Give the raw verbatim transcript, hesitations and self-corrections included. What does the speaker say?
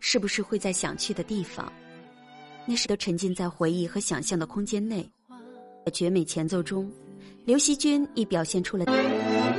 是不是会在想去的地方？那时都沉浸在回忆和想象的空间内。绝美前奏中，刘惜君亦表现出了